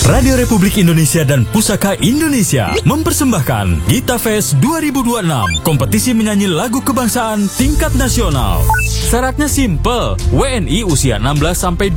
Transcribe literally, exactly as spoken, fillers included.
Radio Republik Indonesia dan Pusaka Indonesia mempersembahkan Gita Fest dua ribu dua puluh enam, kompetisi menyanyi lagu kebangsaan tingkat nasional. Syaratnya simple, W N I usia enam belas sampai